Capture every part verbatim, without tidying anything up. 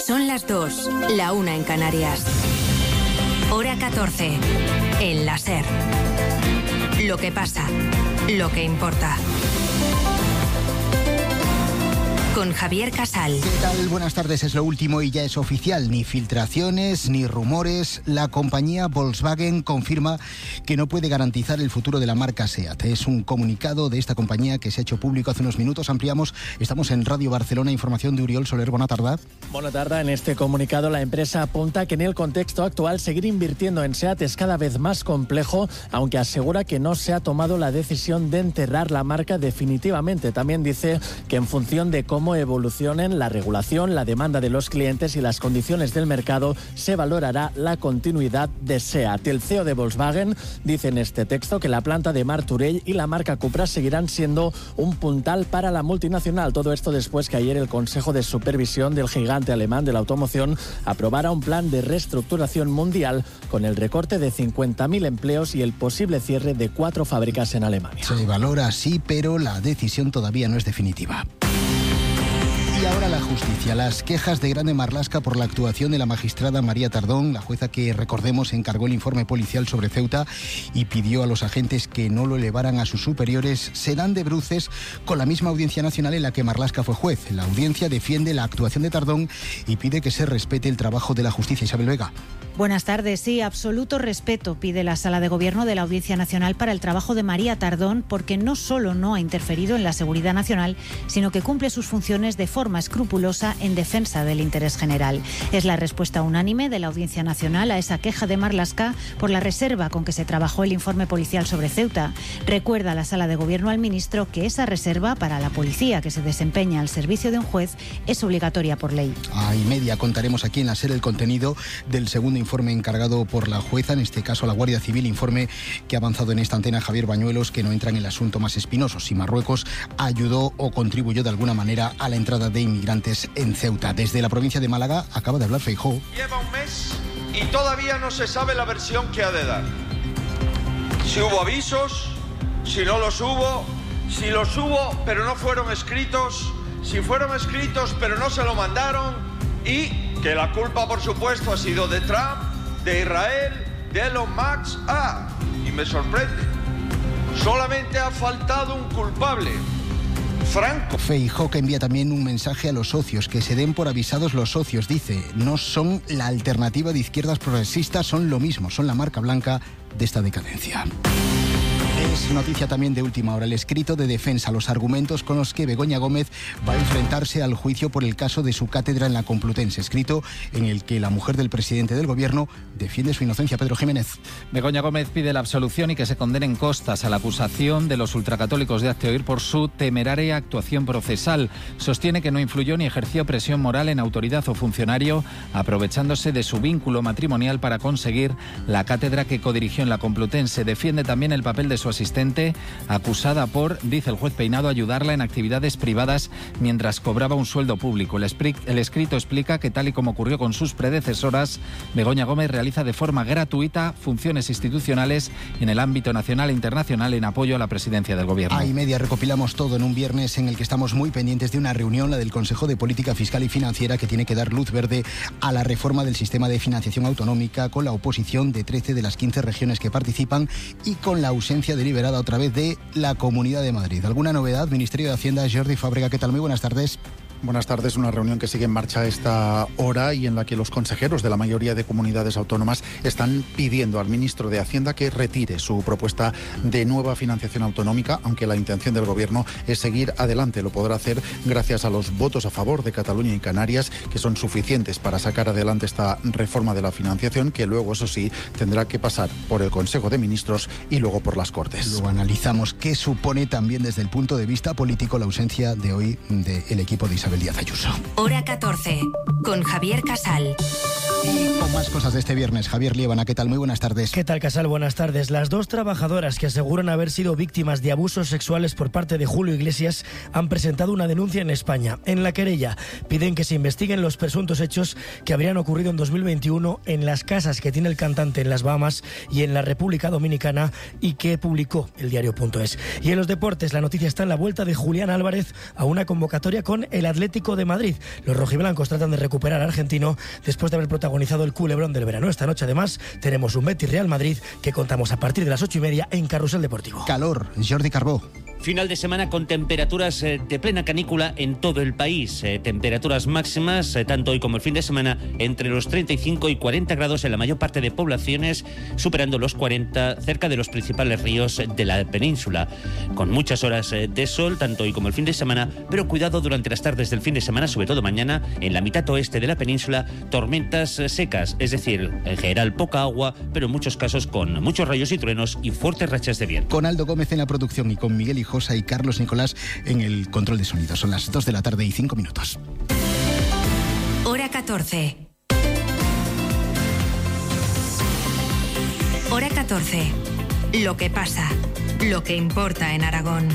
Son las dos, la una en Canarias. Hora catorce, en la SER. Lo que pasa, lo que importa. Con Javier Casal. ¿Qué tal? Buenas tardes. Es lo último y ya es oficial. Ni filtraciones, ni rumores. La compañía Volkswagen confirma que no puede garantizar el futuro de la marca SEAT. Es un comunicado de esta compañía que se ha hecho público hace unos minutos. Ampliamos. Estamos en Radio Barcelona. Información de Uriol Soler. Buena tarde. Buena tarde. En este comunicado la empresa apunta que en el contexto actual seguir invirtiendo en SEAT es cada vez más complejo, aunque asegura que no se ha tomado la decisión de enterrar la marca definitivamente. También dice que en función de cómo evolucionen la regulación, la demanda de los clientes y las condiciones del mercado, se valorará la continuidad de SEAT. El C E O de Volkswagen dice en este texto que la planta de Martorell y la marca Cupra seguirán siendo un puntal para la multinacional. Todo esto después que ayer el Consejo de Supervisión del gigante alemán de la automoción aprobara un plan de reestructuración mundial con el recorte de cincuenta mil empleos y el posible cierre de cuatro fábricas en Alemania. Se valora así, pero la decisión todavía no es definitiva. Y ahora la justicia. Las quejas de Grande Marlaska por la actuación de la magistrada María Tardón, la jueza que, recordemos, encargó el informe policial sobre Ceuta y pidió a los agentes que no lo elevaran a sus superiores, se dan de bruces con la misma Audiencia Nacional en la que Marlaska fue juez. La audiencia defiende la actuación de Tardón y pide que se respete el trabajo de la justicia. Isabel Vega. Buenas tardes. Sí, absoluto respeto pide la Sala de Gobierno de la Audiencia Nacional para el trabajo de María Tardón, porque no solo no ha interferido en la seguridad nacional, sino que cumple sus funciones de forma escrupulosa en defensa del interés general. Es la respuesta unánime de la Audiencia Nacional a esa queja de Marlaska por la reserva con que se trabajó el informe policial sobre Ceuta. Recuerda la Sala de Gobierno al ministro que esa reserva para la policía que se desempeña al servicio de un juez es obligatoria por ley. A y media contaremos aquí en la SER el contenido del segundo informe encargado por la jueza, en este caso la Guardia Civil, informe que ha avanzado en esta antena Javier Bañuelos, que no entra en el asunto más espinoso, si Marruecos ayudó o contribuyó de alguna manera a la entrada de inmigrantes en Ceuta. Desde la provincia de Málaga acaba de hablar Feijóo. Lleva un mes y todavía no se sabe la versión que ha de dar. Si hubo avisos, si no los hubo, si los hubo pero no fueron escritos, si fueron escritos pero no se lo mandaron, y que la culpa, por supuesto, ha sido de Trump, de Israel, de Elon Musk. Ah, y me sorprende, solamente ha faltado un culpable: Franco. Feijóo, que envía también un mensaje a los socios, que se den por avisados los socios. Dice, no son la alternativa de izquierdas progresistas, son lo mismo, son la marca blanca de esta decadencia. Es noticia también de última hora el escrito de defensa, los argumentos con los que Begoña Gómez va a enfrentarse al juicio por el caso de su cátedra en la Complutense, escrito en el que la mujer del presidente del gobierno defiende su inocencia. Pedro Jiménez. Begoña Gómez pide la absolución y que se condenen costas a la acusación de los ultracatólicos de Hazte Oír por su temeraria actuación procesal. Sostiene que no influyó ni ejerció presión moral en autoridad o funcionario, aprovechándose de su vínculo matrimonial para conseguir la cátedra que codirigió en la Complutense. Defiende también el papel de su asistente, acusada por, dice el juez Peinado, ayudarla en actividades privadas mientras cobraba un sueldo público. El, el escrito explica que, tal y como ocurrió con sus predecesoras, Begoña Gómez realiza de forma gratuita funciones institucionales en el ámbito nacional e internacional en apoyo a la presidencia del gobierno. A y media recopilamos todo en un viernes en el que estamos muy pendientes de una reunión, la del Consejo de Política Fiscal y Financiera, que tiene que dar luz verde a la reforma del sistema de financiación autonómica, con la oposición de trece de las quince regiones que participan y con la ausencia deliberada otra vez de la Comunidad de Madrid. ¿Alguna novedad? Ministerio de Hacienda, Jordi Fábrega, ¿qué tal? Muy buenas tardes. Buenas tardes. Una reunión que sigue en marcha a esta hora y en la que los consejeros de la mayoría de comunidades autónomas están pidiendo al ministro de Hacienda que retire su propuesta de nueva financiación autonómica, aunque la intención del gobierno es seguir adelante. Lo podrá hacer gracias a los votos a favor de Cataluña y Canarias, que son suficientes para sacar adelante esta reforma de la financiación, que luego, eso sí, tendrá que pasar por el Consejo de Ministros y luego por las Cortes. Luego analizamos qué supone también desde el punto de vista político la ausencia de hoy del equipo de Isabel Díaz Ayuso. Hora catorce, con Javier Casal. Y con más cosas de este viernes, Javier Liébana, ¿qué tal? Muy buenas tardes. ¿Qué tal, Casal? Buenas tardes. Las dos trabajadoras que aseguran haber sido víctimas de abusos sexuales por parte de Julio Iglesias han presentado una denuncia en España. En la querella piden que se investiguen los presuntos hechos que habrían ocurrido en dos mil veintiuno en las casas que tiene el cantante en las Bahamas y en la República Dominicana y que publicó el diario punto es. Y en los deportes, la noticia está en la vuelta de Julián Álvarez a una convocatoria con el Atlético de Madrid. Los rojiblancos tratan de recuperar al argentino después de haber protagonizado el culebrón del verano. Esta noche, además, tenemos un Betis Real Madrid que contamos a partir de las ocho y media en Carrusel Deportivo. Calor, Jordi Carbó. Final de semana con temperaturas eh, de plena canícula en todo el país. Eh, temperaturas máximas, eh, tanto hoy como el fin de semana, entre los treinta y cinco y cuarenta grados en la mayor parte de poblaciones, superando los cuarenta cerca de los principales ríos de la península. Con muchas horas eh, de sol, tanto hoy como el fin de semana, pero cuidado durante las tardes del fin de semana, sobre todo mañana, en la mitad oeste de la península, tormentas eh, secas, es decir, en general poca agua, pero en muchos casos con muchos rayos y truenos y fuertes rachas de viento. Con Aldo Gómez en la producción y con Miguel Hijosa y Carlos Nicolás en el control de sonido. Son las dos de la tarde y cinco minutos. Hora catorce. Hora catorce. Lo que pasa, lo que importa en Aragón.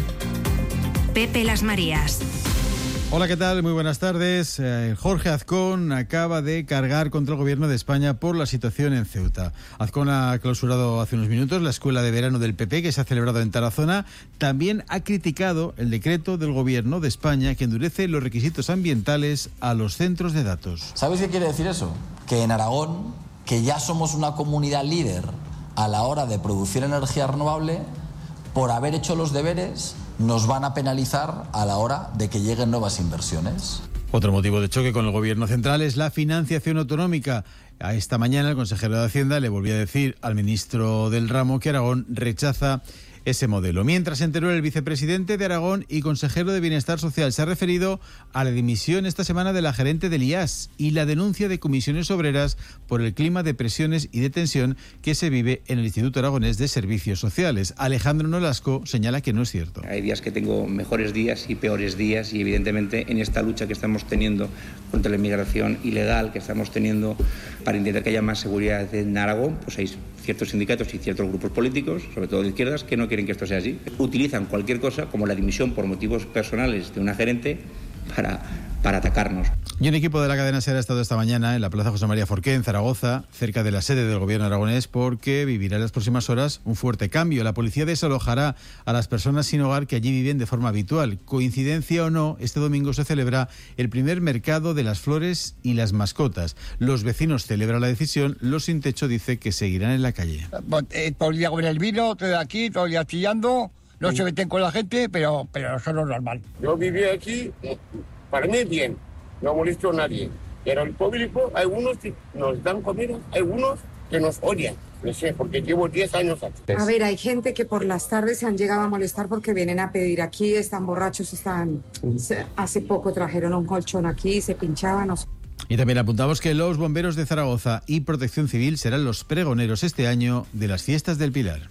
Pepe Las Marías. Hola, ¿qué tal? Muy buenas tardes. Eh, Jorge Azcón acaba de cargar contra el Gobierno de España por la situación en Ceuta. Azcón ha clausurado hace unos minutos la escuela de verano del P P que se ha celebrado en Tarazona. También ha criticado el decreto del Gobierno de España que endurece los requisitos ambientales a los centros de datos. ¿Sabéis qué quiere decir eso? Que en Aragón, que ya somos una comunidad líder a la hora de producir energía renovable, por haber hecho los deberes, nos van a penalizar a la hora de que lleguen nuevas inversiones. Otro motivo de choque con el Gobierno central es la financiación autonómica. A esta mañana el consejero de Hacienda le volvió a decir al ministro del ramo que Aragón rechaza ese modelo. Mientras, en Teruel, el vicepresidente de Aragón y consejero de Bienestar Social se ha referido a la dimisión esta semana de la gerente del I A S y la denuncia de comisiones obreras por el clima de presiones y de tensión que se vive en el Instituto Aragonés de Servicios Sociales. Alejandro Nolasco señala que no es cierto. Hay días que tengo mejores días y peores días y evidentemente en esta lucha que estamos teniendo contra la inmigración ilegal, que estamos teniendo para intentar que haya más seguridad en Aragón, pues hay ciertos sindicatos y ciertos grupos políticos, sobre todo de izquierdas, que no quieren que esto sea así. Utilizan cualquier cosa, como la dimisión por motivos personales de una gerente, para, para atacarnos. Y un equipo de la cadena SER ha estado esta mañana en la Plaza José María Forqué, en Zaragoza, cerca de la sede del Gobierno aragonés, porque vivirá en las próximas horas un fuerte cambio. La policía desalojará a las personas sin hogar que allí viven de forma habitual. Coincidencia o no, este domingo se celebra el primer mercado de las flores y las mascotas. Los vecinos celebran la decisión, los sin techo dice que seguirán en la calle. Todo el día con el vino, todo aquí, todo el día chillando, no se meten con la gente, pero, pero eso no es normal. Yo viví aquí, para mí bien. No molesto a nadie. Pero el público, hay unos que nos dan comida, hay unos que nos odian. No sé, porque llevo diez años aquí. A ver, hay gente que por las tardes se han llegado a molestar porque vienen a pedir aquí, están borrachos, están... Hace poco trajeron un colchón aquí, se pinchaban. No sé. Y también apuntamos que los bomberos de Zaragoza y Protección Civil serán los pregoneros este año de las fiestas del Pilar.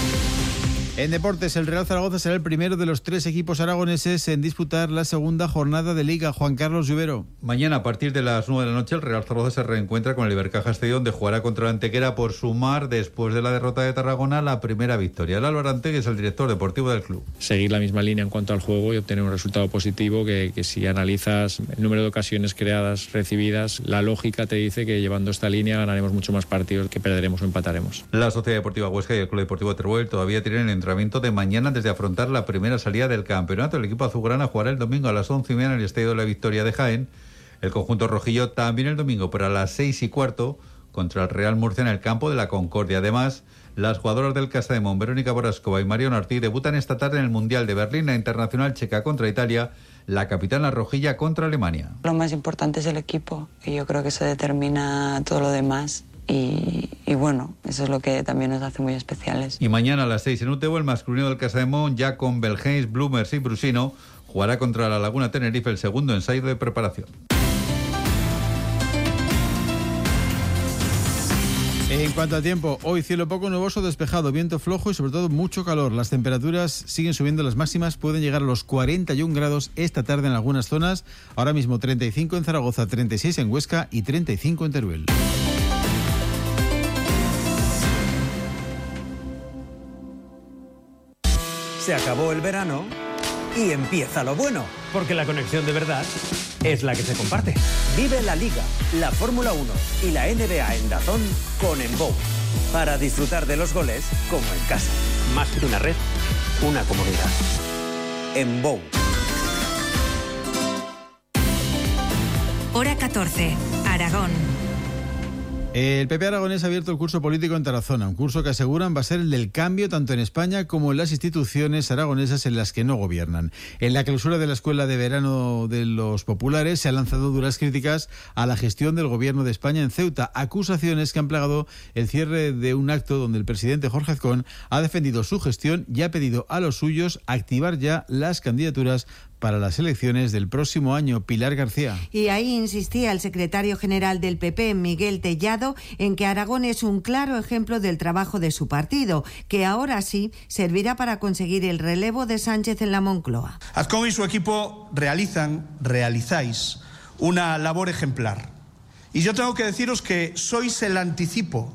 En deportes, el Real Zaragoza será el primero de los tres equipos aragoneses en disputar la segunda jornada de Liga. Juan Carlos Lluvero. Mañana, a partir de las nueve de la noche, el Real Zaragoza se reencuentra con el Ibercaja Stadium, donde jugará contra el Antequera por sumar, después de la derrota de Tarragona, la primera victoria. El Álvaro Antequera es el director deportivo del club. Seguir la misma línea en cuanto al juego y obtener un resultado positivo que, que si analizas el número de ocasiones creadas, recibidas, la lógica te dice que llevando esta línea ganaremos mucho más partidos que perderemos o empataremos. La Sociedad Deportiva Huesca y el Club Deportivo Teruel todavía tienen entrenamiento de mañana antes de afrontar la primera salida del campeonato. El equipo azulgrana jugará el domingo a las once y media en el Estadio de la Victoria de Jaén. El conjunto rojillo también el domingo, pero a las seis y cuarto contra el Real Murcia en el campo de la Concordia. Además, las jugadoras del Casademón, Verónica Borascova y Marion Ortiz, debutan esta tarde en el Mundial de Berlín, la internacional checa contra Italia, la capitana rojilla contra Alemania. Lo más importante es el equipo, y yo creo que eso determina todo lo demás. Y, y bueno, eso es lo que también nos hace muy especiales. Y mañana a las seis en Utebo, el masculino del Casademón, ya con Belgeis, Blumers y Brusino, jugará contra la Laguna Tenerife el segundo ensayo de preparación. En cuanto al tiempo, hoy cielo poco nuboso, despejado, viento flojo y sobre todo mucho calor. Las temperaturas siguen subiendo, las máximas pueden llegar a los cuarenta y un grados esta tarde en algunas zonas. Ahora mismo treinta y cinco en Zaragoza, treinta y seis en Huesca y treinta y cinco en Teruel. Se acabó el verano y empieza lo bueno. Porque la conexión de verdad es la que se comparte. Vive la Liga, la Fórmula uno y la N B A en DAZN con Embow. Para disfrutar de los goles como en casa. Más que una red, una comunidad. Embow. Hora catorce, Aragón. El P P aragonés ha abierto el curso político en Tarazona, un curso que aseguran va a ser el del cambio tanto en España como en las instituciones aragonesas en las que no gobiernan. En la clausura de la Escuela de Verano de los Populares se han lanzado duras críticas a la gestión del Gobierno de España en Ceuta, acusaciones que han plagado el cierre de un acto donde el presidente Jorge Azcón ha defendido su gestión y ha pedido a los suyos activar ya las candidaturas para las elecciones del próximo año. Pilar García. Y ahí insistía el secretario general del P P, Miguel Tellado, en que Aragón es un claro ejemplo del trabajo de su partido, que ahora sí servirá para conseguir el relevo de Sánchez en la Moncloa. Azcón y su equipo realizan, realizáis una labor ejemplar. Y yo tengo que deciros que sois el anticipo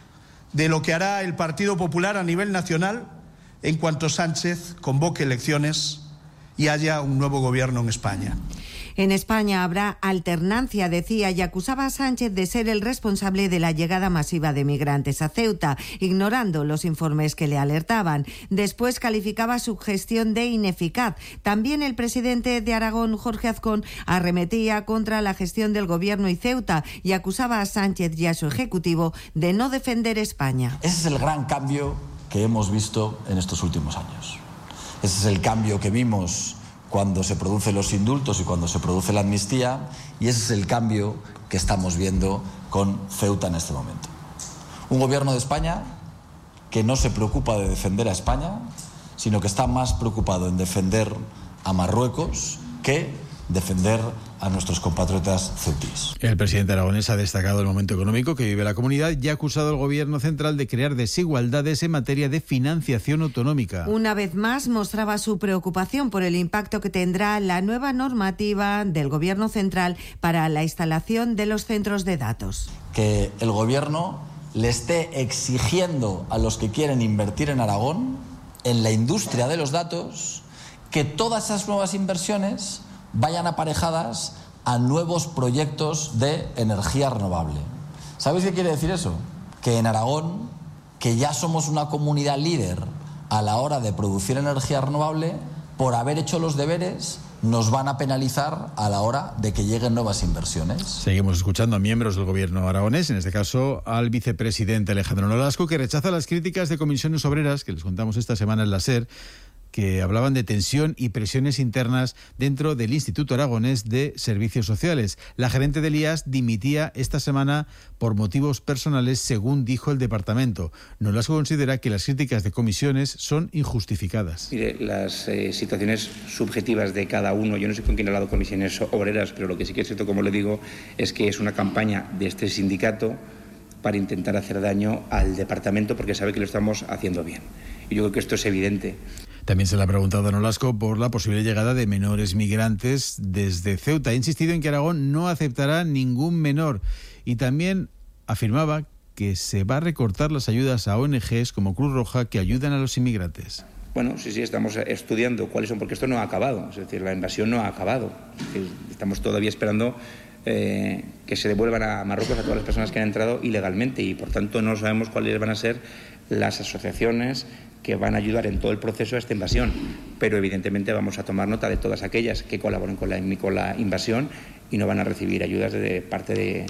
de lo que hará el Partido Popular a nivel nacional en cuanto Sánchez convoque elecciones y haya un nuevo gobierno en España. En España habrá alternancia, decía, y acusaba a Sánchez de ser el responsable de la llegada masiva de migrantes a Ceuta, ignorando los informes que le alertaban. Después calificaba su gestión de ineficaz. También el presidente de Aragón, Jorge Azcón, arremetía contra la gestión del gobierno y Ceuta y acusaba a Sánchez y a su ejecutivo de no defender España. Ese es el gran cambio que hemos visto en estos últimos años. Ese es el cambio que vimos cuando se producen los indultos y cuando se produce la amnistía, y ese es el cambio que estamos viendo con Ceuta en este momento. Un gobierno de España que no se preocupa de defender a España, sino que está más preocupado en defender a Marruecos que defender a nuestros compatriotas ceutíes. El presidente aragonés ha destacado el momento económico que vive la comunidad y ha acusado al gobierno central de crear desigualdades en materia de financiación autonómica. Una vez más mostraba su preocupación por el impacto que tendrá la nueva normativa del gobierno central para la instalación de los centros de datos. Que el gobierno le esté exigiendo a los que quieren invertir en Aragón, en la industria de los datos, que todas esas nuevas inversiones vayan aparejadas a nuevos proyectos de energía renovable. ¿Sabéis qué quiere decir eso? Que en Aragón, que ya somos una comunidad líder a la hora de producir energía renovable, por haber hecho los deberes, nos van a penalizar a la hora de que lleguen nuevas inversiones. Seguimos escuchando a miembros del gobierno aragonés, en este caso al vicepresidente Alejandro Nolasco, que rechaza las críticas de comisiones obreras, que les contamos esta semana en la SER, que hablaban de tensión y presiones internas dentro del Instituto Aragonés de Servicios Sociales. La gerente del I A S dimitía esta semana por motivos personales, según dijo el departamento. Nolasco considera que las críticas de comisiones son injustificadas. Mire, las eh, situaciones subjetivas de cada uno, yo no sé con quién ha hablado comisiones obreras, pero lo que sí que es cierto, como le digo, es que es una campaña de este sindicato para intentar hacer daño al departamento porque sabe que lo estamos haciendo bien. Y yo creo que esto es evidente. También se le ha preguntado a Nolasco por la posible llegada de menores migrantes desde Ceuta. Ha insistido en que Aragón no aceptará ningún menor y también afirmaba que se va a recortar las ayudas a O N Ges como Cruz Roja que ayudan a los inmigrantes. Bueno, sí, sí, estamos estudiando cuáles son, porque esto no ha acabado, es decir, la invasión no ha acabado. Estamos todavía esperando eh, que se devuelvan a Marruecos a todas las personas que han entrado ilegalmente y, por tanto, no sabemos cuáles van a ser las asociaciones que van a ayudar en todo el proceso a esta invasión, pero evidentemente vamos a tomar nota de todas aquellas que colaboren con la, con la invasión y no van a recibir ayudas de parte de,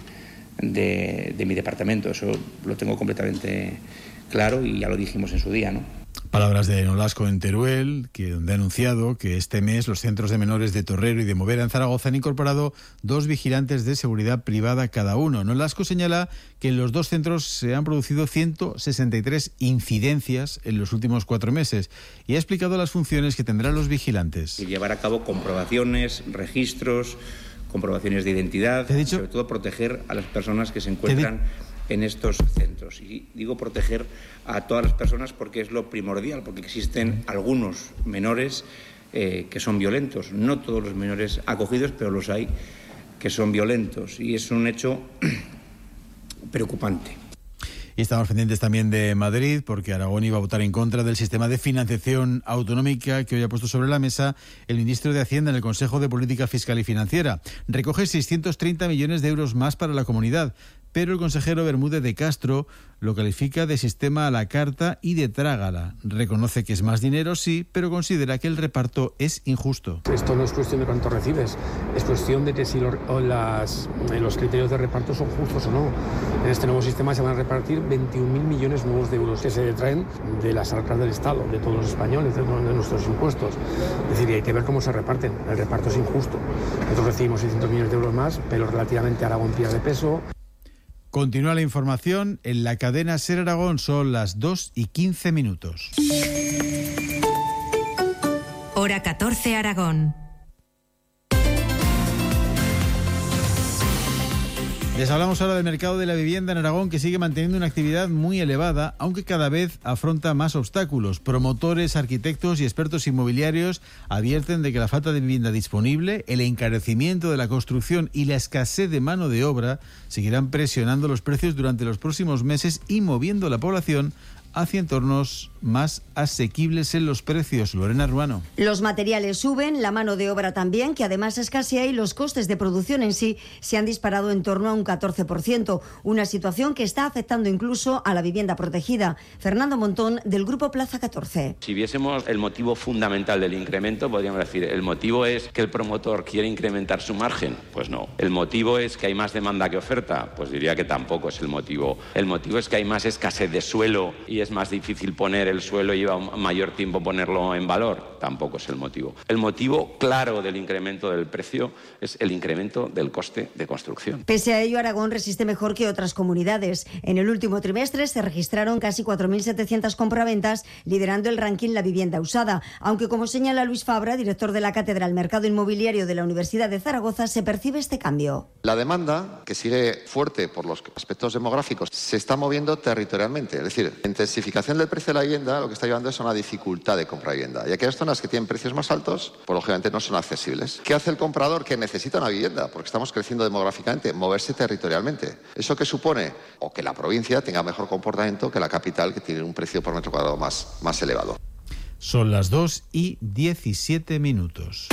de, de mi departamento. Eso lo tengo completamente claro y ya lo dijimos en su día, ¿no? Palabras de Nolasco en Teruel, que donde ha anunciado que este mes los centros de menores de Torrero y de Movera en Zaragoza han incorporado dos vigilantes de seguridad privada cada uno. Nolasco señala que en los dos centros se han producido ciento sesenta y tres incidencias en los últimos cuatro meses y ha explicado las funciones que tendrán los vigilantes. Y llevar a cabo comprobaciones, registros, comprobaciones de identidad, y sobre todo proteger a las personas que se encuentran en estos centros. Y digo proteger a todas las personas porque es lo primordial, porque existen algunos menores eh, que son violentos. No todos los menores acogidos, pero los hay que son violentos. Y es un hecho preocupante. Y estamos pendientes también de Madrid, porque Aragón iba a votar en contra del sistema de financiación autonómica que hoy ha puesto sobre la mesa el ministro de Hacienda en el Consejo de Política Fiscal y Financiera. Recoge seiscientos treinta millones de euros más para la comunidad, pero el consejero Bermúdez de Castro lo califica de sistema a la carta y de trágala. Reconoce que es más dinero, sí, pero considera que el reparto es injusto. Esto no es cuestión de cuánto recibes, es cuestión de que si lo, o las, los criterios de reparto son justos o no. En este nuevo sistema se van a repartir veintiún mil millones nuevos de euros que se detraen de las arcas del Estado, de todos los españoles, de, de nuestros impuestos. Es decir, hay que ver cómo se reparten. El reparto es injusto. Nosotros recibimos seiscientos millones de euros más, pero relativamente Aragón pierde peso. Continúa la información en la cadena SER Aragón, son las dos y quince minutos. Hora catorce Aragón. Les hablamos ahora del mercado de la vivienda en Aragón, que sigue manteniendo una actividad muy elevada, aunque cada vez afronta más obstáculos. Promotores, arquitectos y expertos inmobiliarios advierten de que la falta de vivienda disponible, el encarecimiento de la construcción y la escasez de mano de obra seguirán presionando los precios durante los próximos meses y moviendo a la población hacia entornos más asequibles en los precios. Lorena Ruano. Los materiales suben, la mano de obra también, que además escasea, y los costes de producción en sí se han disparado en torno a un catorce por ciento, una situación que está afectando incluso a la vivienda protegida. Fernando Montón, del Grupo Plaza catorce. Si viésemos el motivo fundamental del incremento, podríamos decir, ¿el motivo es que el promotor quiere incrementar su margen? Pues no. ¿El motivo es que hay más demanda que oferta? Pues diría que tampoco es el motivo. ¿El motivo es que hay más escasez de suelo y es más difícil poner el suelo y lleva mayor tiempo ponerlo en valor? Tampoco es el motivo. El motivo claro del incremento del precio es el incremento del coste de construcción. Pese a ello, Aragón resiste mejor que otras comunidades. En el último trimestre se registraron casi cuatro mil setecientas compraventas, liderando el ranking La Vivienda Usada. Aunque, como señala Luis Fabra, director de la Cátedra del Mercado Inmobiliario de la Universidad de Zaragoza, se percibe este cambio. La demanda, que sigue fuerte por los aspectos demográficos, se está moviendo territorialmente. Es decir, la intensificación del precio de la vivienda lo que está llevando es a una dificultad de compra de vivienda. Y aquellas zonas que tienen precios más altos, pues lógicamente no son accesibles. ¿Qué hace el comprador que necesita una vivienda? Porque estamos creciendo demográficamente, moverse territorialmente. ¿Eso qué supone? O que la provincia tenga mejor comportamiento que la capital, que tiene un precio por metro cuadrado más, más elevado. Son las dos y diecisiete minutos.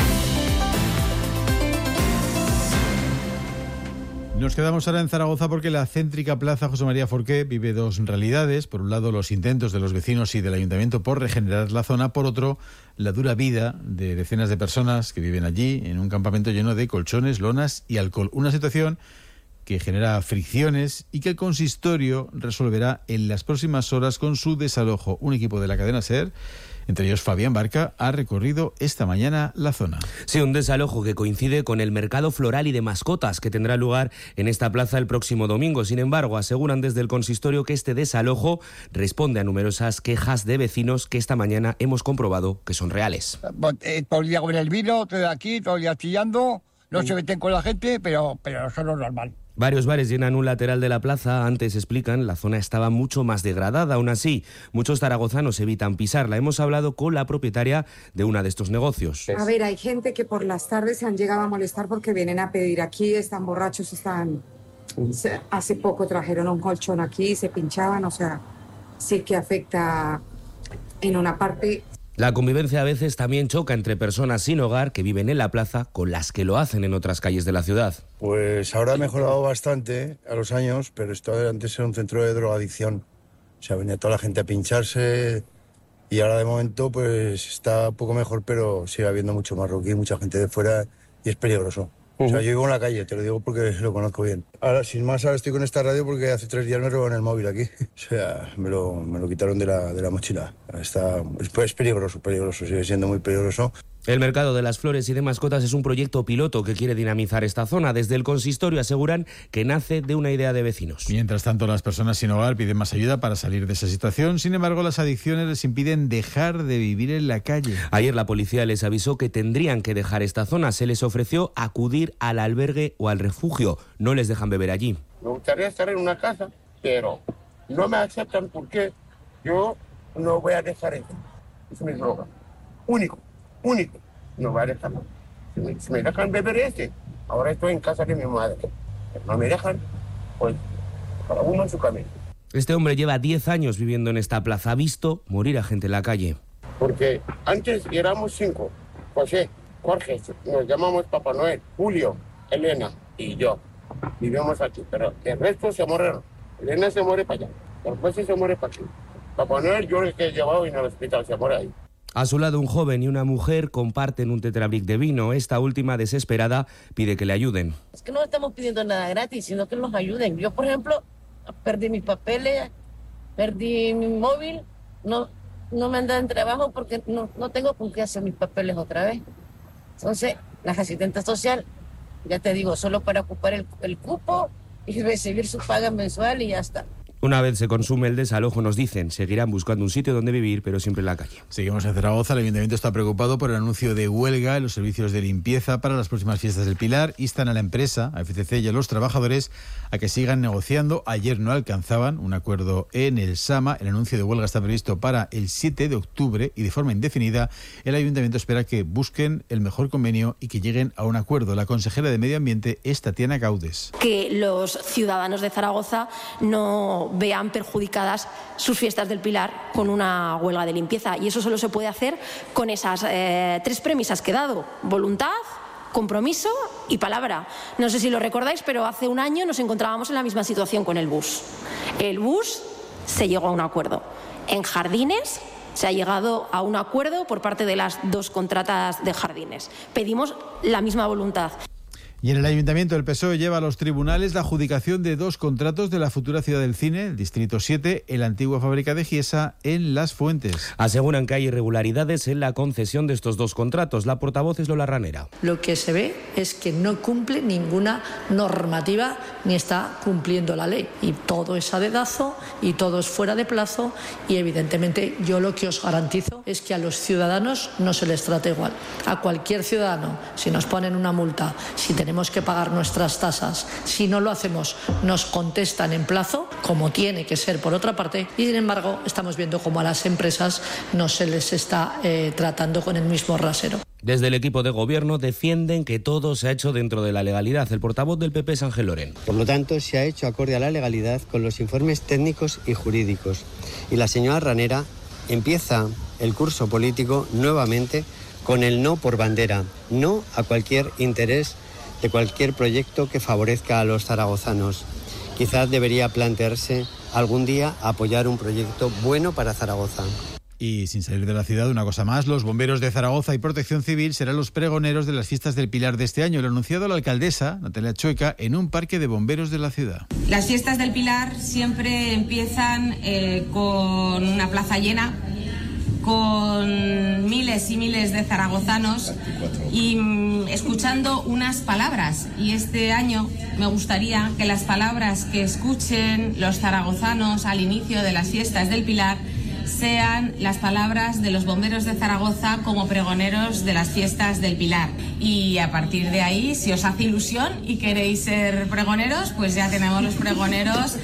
Nos quedamos ahora en Zaragoza porque la céntrica Plaza José María Forqué vive dos realidades. Por un lado, los intentos de los vecinos y del ayuntamiento por regenerar la zona. Por otro, la dura vida de decenas de personas que viven allí en un campamento lleno de colchones, lonas y alcohol. Una situación que genera fricciones y que el consistorio resolverá en las próximas horas con su desalojo. Un equipo de la cadena SER, entre ellos Fabián Barca, ha recorrido esta mañana la zona. Sí, un desalojo que coincide con el mercado floral y de mascotas que tendrá lugar en esta plaza el próximo domingo. Sin embargo, aseguran desde el consistorio que este desalojo responde a numerosas quejas de vecinos que esta mañana hemos comprobado que son reales. Eh, todo el día con el vino, todo aquí, todo el día chillando, no se meten con la gente, pero, pero eso no es normal. Varios bares llenan un lateral de la plaza. Antes, explican, la zona estaba mucho más degradada. Aún así, muchos zaragozanos evitan pisarla. Hemos hablado con la propietaria de uno de estos negocios. A ver, hay gente que por las tardes se han llegado a molestar porque vienen a pedir aquí, están borrachos, están... Hace poco trajeron un colchón aquí y se pinchaban, o sea, sí que afecta en una parte... La convivencia a veces también choca entre personas sin hogar que viven en la plaza con las que lo hacen en otras calles de la ciudad. Pues ahora ha mejorado bastante a los años, pero esto antes era un centro de drogadicción. O sea, venía toda la gente a pincharse y ahora de momento pues está un poco mejor, pero sigue habiendo mucho marroquí, mucha gente de fuera y es peligroso. O sea, yo vivo en la calle, te lo digo porque lo conozco bien. Ahora, sin más, ahora estoy con esta radio porque hace tres días me robaron el móvil aquí. O sea, me lo, me lo quitaron de la, de la mochila. Está, es, es peligroso, peligroso, sigue siendo muy peligroso. El mercado de las flores y de mascotas es un proyecto piloto que quiere dinamizar esta zona. Desde el consistorio aseguran que nace de una idea de vecinos. Mientras tanto, las personas sin hogar piden más ayuda para salir de esa situación. Sin embargo, las adicciones les impiden dejar de vivir en la calle. Ayer la policía les avisó que tendrían que dejar esta zona. Se les ofreció acudir al albergue o al refugio. No les dejan beber allí. Me gustaría estar en una casa, pero no me aceptan porque yo no voy a dejar eso. Es mi droga. Único. Único, no voy a dejarlo. Si me, si me dejan beber este, ahora estoy en casa de mi madre. No me dejan, pues cada uno en su camino. Este hombre lleva diez años viviendo en esta plaza, ha visto morir a gente en la calle. Porque antes éramos cinco, José, Jorge, nos llamamos Papá Noel, Julio, Elena y yo. Vivimos aquí, pero el resto se murieron. Elena se muere para allá, José se muere para aquí. Papá Noel yo el que he llevado en el hospital, se muere ahí. A su lado un joven y una mujer comparten un tetrabric de vino. Esta última, desesperada, pide que le ayuden. Es que no estamos pidiendo nada gratis, sino que nos ayuden. Yo, por ejemplo, perdí mis papeles, perdí mi móvil, no, no me han dado en trabajo porque no, no tengo con qué hacer mis papeles otra vez. Entonces, la asistente social, ya te digo, solo para ocupar el, el cupo y recibir su paga mensual y ya está. Una vez se consume el desalojo, nos dicen, seguirán buscando un sitio donde vivir, pero siempre en la calle. Seguimos en Zaragoza. El Ayuntamiento está preocupado por el anuncio de huelga en los servicios de limpieza para las próximas fiestas del Pilar. Instan a la empresa, a F C C y a los trabajadores a que sigan negociando. Ayer no alcanzaban un acuerdo en el SAMA. El anuncio de huelga está previsto para el siete de octubre y de forma indefinida. El Ayuntamiento espera que busquen el mejor convenio y que lleguen a un acuerdo. La consejera de Medio Ambiente es Tatiana Caudes. Que los ciudadanos de Zaragoza no vean perjudicadas sus fiestas del Pilar con una huelga de limpieza. Y eso solo se puede hacer con esas eh, tres premisas que he dado: voluntad, compromiso y palabra. No sé si lo recordáis, pero hace un año nos encontrábamos en la misma situación con el bus. El bus se llegó a un acuerdo. En jardines se ha llegado a un acuerdo por parte de las dos contratas de jardines. Pedimos la misma voluntad. Y en el Ayuntamiento el P S O E lleva a los tribunales la adjudicación de dos contratos de la futura Ciudad del Cine, el Distrito siete, en la antigua fábrica de Giesa, en Las Fuentes. Aseguran que hay irregularidades en la concesión de estos dos contratos. La portavoz es Lola Ranera. Lo que se ve es que no cumple ninguna normativa ni está cumpliendo la ley. Y todo es a dedazo y todo es fuera de plazo y evidentemente yo lo que os garantizo es que a los ciudadanos no se les trata igual. A cualquier ciudadano, si nos ponen una multa, si tenemos Tenemos que pagar nuestras tasas. Si no lo hacemos, nos contestan en plazo, como tiene que ser por otra parte, y sin embargo estamos viendo cómo a las empresas no se les está eh, tratando con el mismo rasero. Desde el equipo de gobierno defienden que todo se ha hecho dentro de la legalidad. El portavoz del P P es Ángel Loren. Por lo tanto, se ha hecho acorde a la legalidad con los informes técnicos y jurídicos. Y la señora Ranera empieza el curso político nuevamente con el no por bandera, no a cualquier interés de cualquier proyecto que favorezca a los zaragozanos. Quizás debería plantearse algún día apoyar un proyecto bueno para Zaragoza. Y sin salir de la ciudad, una cosa más, los bomberos de Zaragoza y Protección Civil serán los pregoneros de las fiestas del Pilar de este año. Lo ha anunciado la alcaldesa, Natalia Chueca, en un parque de bomberos de la ciudad. Las fiestas del Pilar siempre empiezan eh, con una plaza llena, con miles y miles de zaragozanos y mm, escuchando unas palabras. Y este año me gustaría que las palabras que escuchen los zaragozanos al inicio de las fiestas del Pilar sean las palabras de los bomberos de Zaragoza como pregoneros de las fiestas del Pilar. Y a partir de ahí, si os hace ilusión y queréis ser pregoneros, pues ya tenemos los pregoneros.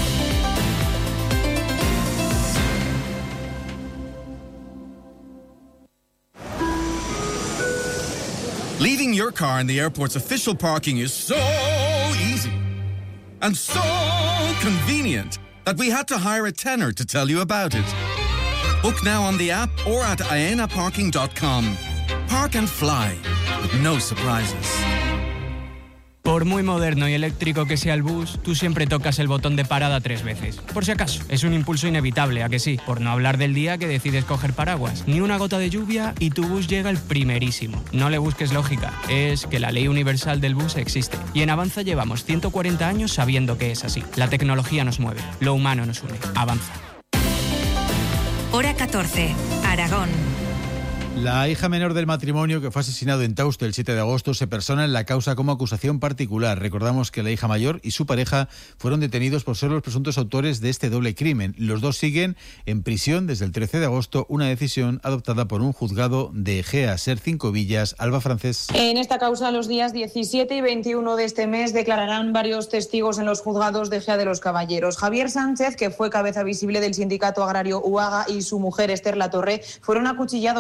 Leaving your car in the airport's official parking is so easy and so convenient that we had to hire a tenor to tell you about it. Book now on the app or at aena parking dot com. Park and fly with no surprises. Por muy moderno y eléctrico que sea el bus, tú siempre tocas el botón de parada tres veces. Por si acaso, es un impulso inevitable, ¿a que sí? Por no hablar del día que decides coger paraguas. Ni una gota de lluvia y tu bus llega el primerísimo. No le busques lógica, es que la ley universal del bus existe. Y en Avanza llevamos ciento cuarenta años sabiendo que es así. La tecnología nos mueve, lo humano nos une. Avanza. Hora catorce, Aragón. La hija menor del matrimonio que fue asesinado en Tauste el siete de agosto se persona en la causa como acusación particular. Recordamos que la hija mayor y su pareja fueron detenidos por ser los presuntos autores de este doble crimen. Los dos siguen en prisión desde el trece de agosto, una decisión adoptada por un juzgado de Egea, Ser Cinco Villas. Alba Francés. En esta causa, los días diecisiete y veintiuno de este mes declararán varios testigos en los juzgados de Egea de los Caballeros. Javier Sánchez, que fue cabeza visible del sindicato agrario U A G A, y su mujer Esther Latorre fueron acuchillados la madrugada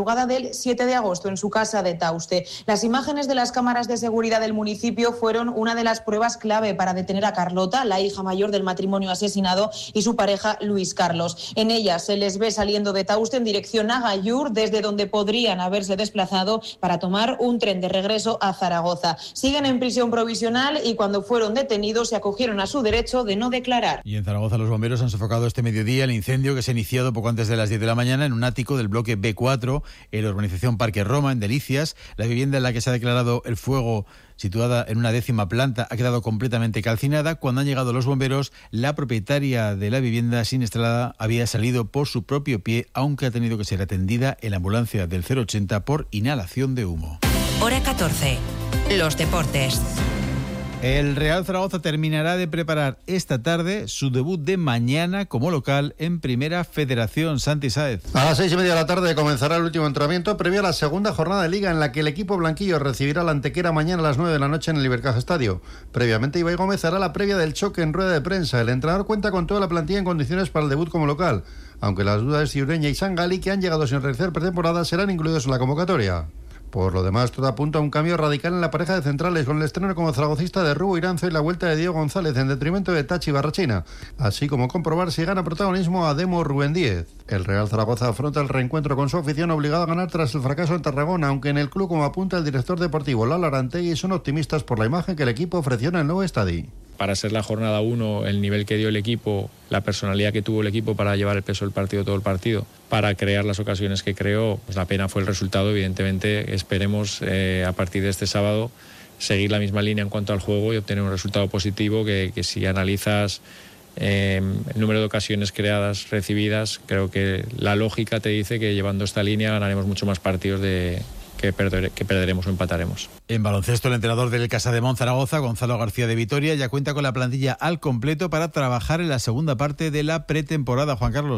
madrugada del siete de agosto en su casa de Tauste. Las imágenes de las cámaras de seguridad del municipio fueron una de las pruebas clave para detener a Carlota, la hija mayor del matrimonio asesinado, y su pareja Luis Carlos. En ellas se les ve saliendo de Tauste en dirección a Gallur, desde donde podrían haberse desplazado para tomar un tren de regreso a Zaragoza. Siguen en prisión provisional y cuando fueron detenidos se acogieron a su derecho de no declarar. Y en Zaragoza los bomberos han sofocado este mediodía el incendio que se ha iniciado poco antes de las diez de la mañana en un ático del bloque B cuatro en la urbanización Parque Roma, en Delicias. La vivienda en la que se ha declarado el fuego, situada en una décima planta, ha quedado completamente calcinada. Cuando han llegado los bomberos, la propietaria de la vivienda siniestrada había salido por su propio pie, aunque ha tenido que ser atendida en la ambulancia del cero ochenta por inhalación de humo. Hora catorce. Los deportes. El Real Zaragoza terminará de preparar esta tarde su debut de mañana como local en Primera Federación. Santi Sáez. A las seis y media de la tarde comenzará el último entrenamiento previo a la segunda jornada de Liga, en la que el equipo blanquillo recibirá la Antequera mañana a las nueve de la noche en el Ibercaja Estadio. Previamente, Ibai Gómez hará la previa del choque en rueda de prensa. El entrenador cuenta con toda la plantilla en condiciones para el debut como local, aunque las dudas de Ureña y Sangali, que han llegado sin realizar pretemporada, serán incluidos en la convocatoria. Por lo demás, todo apunta a un cambio radical en la pareja de centrales, con el estreno como zaragocista de Rubo Iranzo y la vuelta de Diego González en detrimento de Tachi Barrachina, así como comprobar si gana protagonismo a Demo Rubén Díez. El Real Zaragoza afronta el reencuentro con su afición, obligado a ganar tras el fracaso en Tarragona, aunque en el club, como apunta el director deportivo Lalo Arantegui, son optimistas por la imagen que el equipo ofreció en el nuevo estadio. Para ser la jornada uno, el nivel que dio el equipo, la personalidad que tuvo el equipo para llevar el peso del partido todo el partido, para crear las ocasiones que creó, pues la pena fue el resultado. Evidentemente esperemos eh, a partir de este sábado seguir la misma línea en cuanto al juego y obtener un resultado positivo que, que si analizas eh, el número de ocasiones creadas, recibidas, creo que la lógica te dice que llevando esta línea ganaremos mucho más partidos de Que, perder, que perderemos o empataremos. En baloncesto, el entrenador del Casademont Zaragoza, Gonzalo García de Vitoria, ya cuenta con la plantilla al completo para trabajar en la segunda parte de la pretemporada. Juan Carlos.